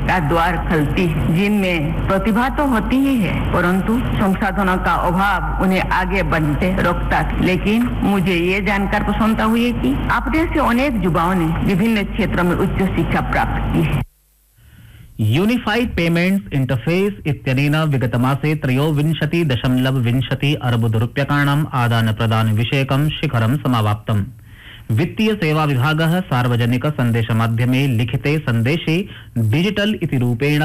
का द्वार खुलती है, जिनमें प्रतिभा तो होती ही है, परंतु संसाधनों का अभाव उन्हें आगे बढ़ते रोकता था। लेकिन मुझे ये जानकर प्रसन्नता हुई कि अपने से अनेक युवाओं ने विभिन्न क्षेत्रों में उच्च शिक्षा प्राप्त की है। यूनिफाइड पेमेंट्स इंटरफेस इत्यनेन विगतमासे 23.20 अर्बुदरूप्यकाणाम् आदानप्रदान विषयकं शिखरं समावाप्तम्। वित्तीय सेवा विभागः सार्वजनिक सन्देशमाध्यमे लिखिते सन्देशे डिजिटल इति रूपेण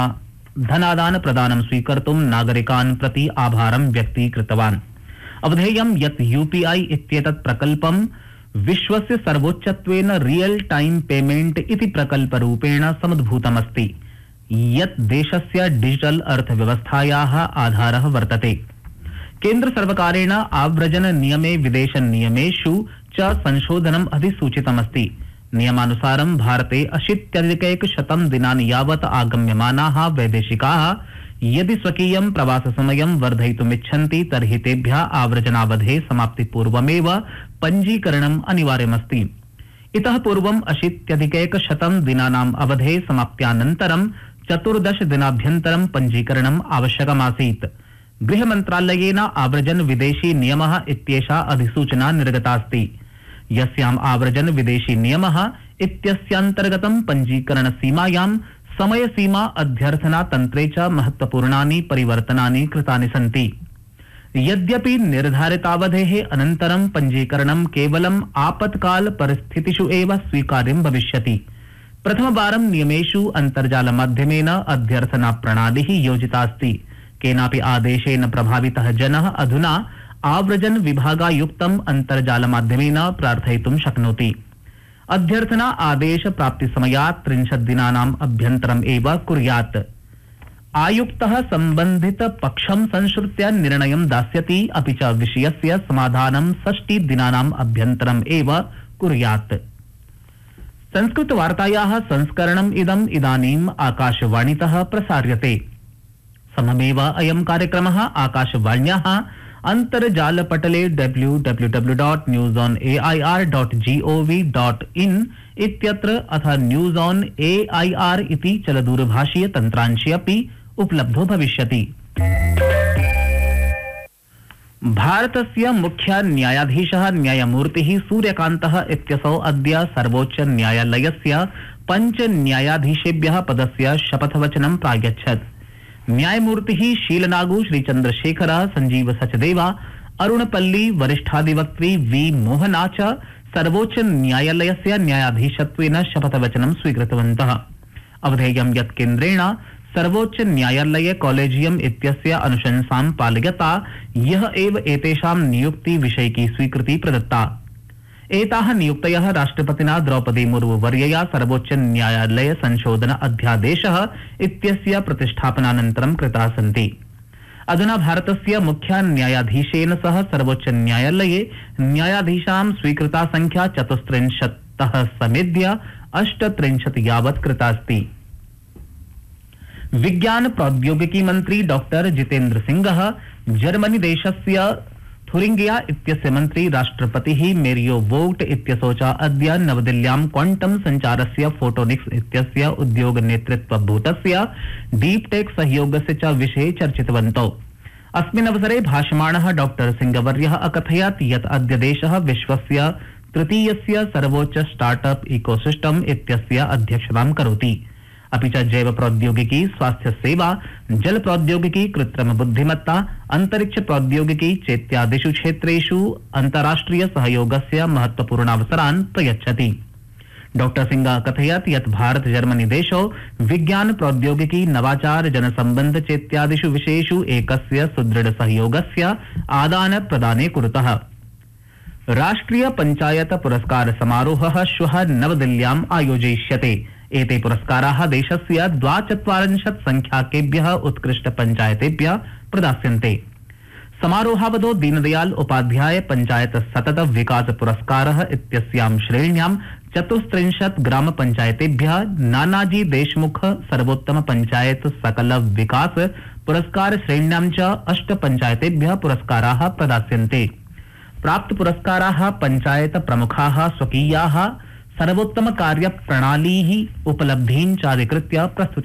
धनादान प्रदानं स्वीकर्तुं नागरिकान् प्रति आभारं व्यक्तीकृतवान्। अवधेयं यत् यूपीआई इत्येतत् प्रकल्पं विश्वस्य सर्वोच्चत्वेन रियल टाइम पेमेंट इति प्रकल्परूपेण समुद्भूतमस्ति, यत् देशस्य डिजिटल अर्थव्यवस्थायाः आधारः वर्तते। केन्द्र सर्वकारेण आव्रजन नियमे विदेश नियमेषु च संशोधनम् अधिसूचितमस्ति। नियमानुसारं भारते 80+ दिनानि यावत् आगम्यमानाः वैदेशिकाः यदि स्वकीयं प्रवाससमयं वर्धयितुमिच्छन्ति तर्हि तेभ्यः आव्रजनावधेः समाप्तिपूर्वमेव पञ्जीकरणम् अनिवार्यमस्ति। इतः पूर्वम् 80+ दिनानाम् अवधेः समाप्त्यानन्तरं 14 दिनाभ्यन्तरं पञ्जीकरणम् आवश्यकमासीत्। गृहमन्त्रालयेन आव्रजन विदेशी नियमः इत्येषा अधिसूचना निर्गतास्ति, यस्याम् आव्रजन विदेशी नियमः इत्यस्यान्तर्गतं पञ्जीकरणसीमायां समयसीमा अध्यर्थना तन्त्रे च महत्वपूर्णानि परिवर्तनानि कृतानि सन्ति। यद्यपि निर्धारितावधेः अनन्तरं पञ्जीकरणं केवलम् आपत्काल परिस्थितिषु एव स्वीकार्यं भविष्यति। प्रथमवारं नियमेषु अन्तर्जालमाध्यमेन अध्यर्थना प्रणालिः योजितास्ति। केनापि आदेशेन प्रभावितः जनः अधुना आव्रजन विभागायुक्तम् अन्तर्जालमाध्यमेन प्रार्थयितुं शक्नोति। अध्यर्थना आदेश प्राप्ति समयात् 30 दिनानाम् अभ्यन्तरम् एव कुर्यात्। आयुक्तः संबन्धित पक्षं संश्रुत्य निर्णयं दास्यति, अपि च विषयस्य समाधानं 60 दिनानाम् अभ्यन्तरम् एव कुर्यात्। संस्कृत वार्तायाः संस्करणम् इदानीम् आकाशवाणीतः प्रसार्यते। सममेव अयं कार्यक्रमः आकाशवाण्याः अन्तर्जालपटले www.newsonair.gov.in इत्यत्र अथ न्यूज़ ऑन एआईआर इति चलदूरभाषीय तन्त्रांशे अपि उपलब्धो भविष्यति। भारतस्य मुख्य न्यायाधीशः न्यायमूर्तिः सूर्यकान्तः इत्यसौ अद्य सर्वोच्च न्यायालयस्य 5 न्यायाधीशेभ्यः पदस्य शपथवचनं प्रायच्छत्। न्यायमूर्तिः शीलनागु श्रीचंद्रशेखर संजीव सचदेवा अरुणपल्ली वरिष्ठाधिवक्त्री वी मोहना च सर्वोच्च न्यायालयस्य न्यायाधीशत्वेन शपथवचनं स्वीकृतवन्तः। अवधेयं यत् केन्द्रेण सर्वोच्च न्यायालय कॉलेजियम इत्यस्य अनुशंसां पालयता यः एव एतेषां नियुक्ति विषयिकी स्वीकृति प्रदत्ता। एताः नियुक्तयः राष्ट्रपतिना द्रौपदी मुर्मु वर्यया सर्वोच्च न्यायालय संशोधन अध्यादेशः इत्यस्य प्रतिष्ठापनानन्तरं कृताः सन्ति। अधुना भारतस्य मुख्य न्यायाधीशेन सह सर्वोच्च न्यायालये न्यायाधीशां स्वीकृता संख्या 34तः समेध्य 38 यावत् कृतास्ति। विज्ञान प्रौद्योगिकी मंत्री डॉक्टर जितेन्द्र सिंहः जर्मनी देशस्य थुरिंगिया इत्यस्य मंत्री राष्ट्रपतिः मेरियो वोग्ट इत्यसौ च अद्य नवदिल्ल्यां क्वांटम संचारस्य फोटोनिक्स इत्यस्य उद्योग नेतृत्वभूतस्य डीप टेक सहयोगस्य च विषये चर्चितवन्तौ। अस्मिन् अवसरे भाषमाणः डॉक्टर सिंहवर्यः अकथयत् यत् अद्य देशः विश्वस्य तृतीयस्य सर्वोच्च स्टार्टअप इकोसिस्टम इत्यस्य अध्यक्षतां करोति। अपि च जैव प्रौद्योगिकी, स्वास्थ्य सेवा, जल प्रौद्योगिकी, कृत्रिम बुद्धिमत्ता, अंतरिक्ष प्रौद्योगिकी चेत्यादिषु क्षेत्रेषु अंतर्राष्ट्रीय सहयोगस्य महत्वपूर्णावसरान् प्रयच्छति। डॉक्टर सिंह कथयत् यत् भारत जर्मनी देशौ विज्ञान प्रौद्योगिकी, नवाचार, जनसंबंध चेत्यादिषु विषयेषु एकस्य सुदृढ़ सहयोगस्य आदान प्रदाने कुरुतः। राष्ट्रीय पंचायत पुरस्कार समारोहः श्वः नवदिल्ल्याम् आयोजयिष्यते। एते पुरस्काराः देशस्य 42 संख्याकेभ्यः उत्कृष्ट पंचायतेभ्यः प्रदास्यन्ते। समारोहावधौ दीनदयाल उपाध्याय पंचायत सतत विकास पुरस्कारः इत्यस्यां श्रेण्यां 34 ग्राम पंचायतेभ्यः, नानाजी देशमुख सर्वोत्तम पंचायत सकल विकास पुरस्कार श्रेण्यां च 8 पंचायतेभ्यः पुरस्काराः प्रदास्यन्ते। प्राप्त पुरस्काराः पंचायत प्रमुखाः स्वकीयाः सर्वोत्तम कार्य प्रणालीः उपलब्धीं चाधिकृत्य प्रस्तुते